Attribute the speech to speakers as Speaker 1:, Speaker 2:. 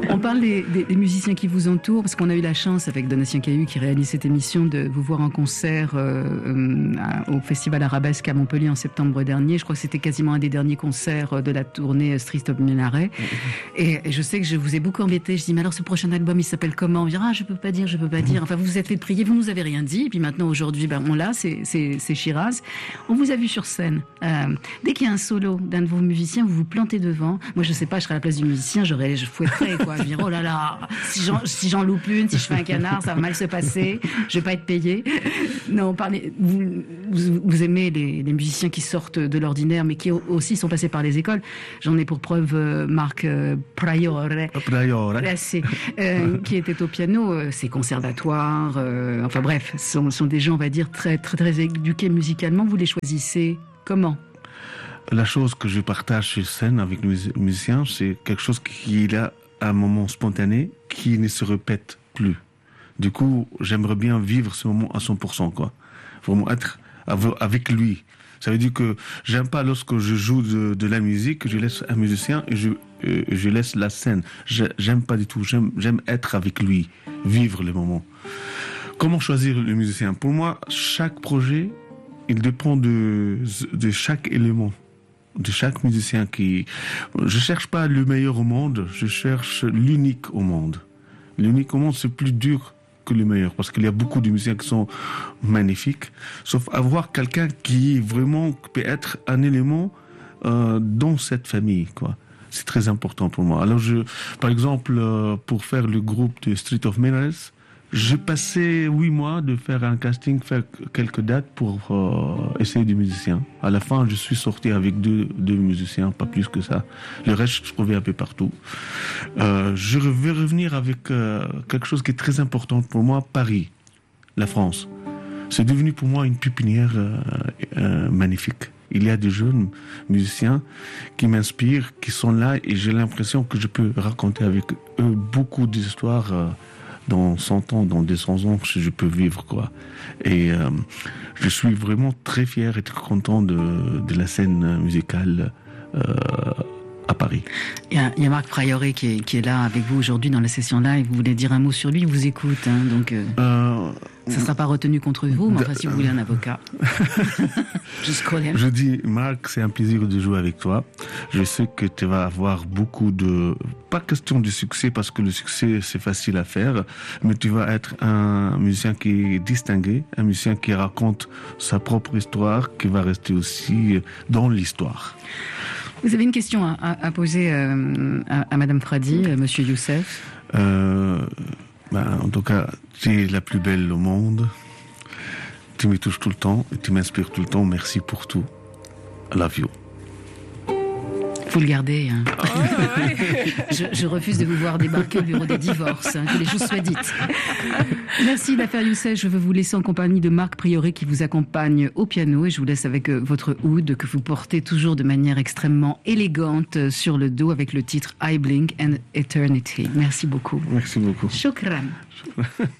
Speaker 1: On parle des musiciens qui vous entourent, parce qu'on a eu la chance, avec Donatien Cahu, qui réalise cette émission, de vous voir en concert au Festival Arabesque à Montpellier en septembre dernier. Je crois que c'était quasiment un des derniers concerts de la tournée Street of Minaret. Et je sais que je vous ai beaucoup embêté. Je dis, mais alors ce prochain album, il s'appelle comment? On dira, je peux pas dire. Enfin, vous vous êtes fait prier, vous nous avez rien dit. Et puis maintenant, aujourd'hui, on l'a, c'est Shiraz. On vous a vu sur scène. Dès qu'il y a un solo d'un de vos musiciens, vous vous plantez devant. Moi, je sais pas, je serais à la place du musicien, je fouetterais, quoi. Je dirais, oh là là, si j'en loupe une, si je fais un canard, ça va mal se passer, je vais pas être payé. Non, vous aimez les musiciens qui sortent de l'ordinaire, mais qui aussi sont passés par les écoles. J'en ai pour preuve Marc Priore, qui était au piano, ses conservatoires, enfin bref, sont des gens, on va dire, très, très, très éduqués musicalement. Vous les choisissez comment?
Speaker 2: La chose que je partage sur scène avec les musiciens, c'est quelque chose qui est là à un moment spontané, qui ne se répète plus. Du coup, j'aimerais bien vivre ce moment à 100%, quoi. Vraiment être avec lui. Ça veut dire que j'aime pas lorsque je joue de la musique, je laisse un musicien et je laisse la scène. J'aime pas du tout. J'aime être avec lui, vivre les moments. Comment choisir le musicien? Pour moi, chaque projet, il dépend de chaque élément, de chaque musicien je cherche pas le meilleur au monde, je cherche l'unique au monde. L'unique au monde, c'est plus dur que le meilleur, parce qu'il y a beaucoup de musiciens qui sont magnifiques, sauf avoir quelqu'un qui vraiment peut être un élément dans cette famille, quoi. C'est très important pour moi. Alors par exemple, pour faire le groupe de Street of Minaret, j'ai passé 8 mois de faire un casting, faire quelques dates pour essayer des musiciens. À la fin, je suis sorti avec deux musiciens, pas plus que ça. Le reste, je trouvais un peu partout. Je vais revenir avec quelque chose qui est très important pour moi, Paris, la France. C'est devenu pour moi une pépinière magnifique. Il y a des jeunes musiciens qui m'inspirent, qui sont là, et j'ai l'impression que je peux raconter avec eux beaucoup d'histoires dans 100 ans, dans 200 ans, je peux vivre, quoi. Et je suis vraiment très fier et très content de la scène musicale à Paris.
Speaker 1: Il y a Marc Priore qui est là avec vous aujourd'hui dans la session live. Vous voulez dire un mot sur lui? Il vous écoute, hein, donc ça ne sera pas retenu contre vous, mais enfin, si vous voulez un avocat.
Speaker 2: Je dis, Marc, c'est un plaisir de jouer avec toi. Je sais que tu vas avoir beaucoup pas question de succès, parce que le succès, c'est facile à faire, mais tu vas être un musicien qui est distingué, un musicien qui raconte sa propre histoire, qui va rester aussi dans l'histoire.
Speaker 1: Vous avez une question à poser à Madame Fradi, Monsieur Youssef?
Speaker 2: En tout cas, tu es la plus belle au monde. Tu me touches tout le temps et tu m'inspires tout le temps. Merci pour tout. I love you.
Speaker 1: Faut le garder. Hein. Oh, ouais. je refuse de vous voir débarquer au bureau des divorces, hein, que les choses soient dites. Merci d'affaire Youssef. Je veux vous laisser en compagnie de Marc Priore qui vous accompagne au piano, et je vous laisse avec votre oud que vous portez toujours de manière extrêmement élégante sur le dos avec le titre I Blink and Eternity. Merci beaucoup.
Speaker 2: Merci beaucoup.
Speaker 1: Shukran.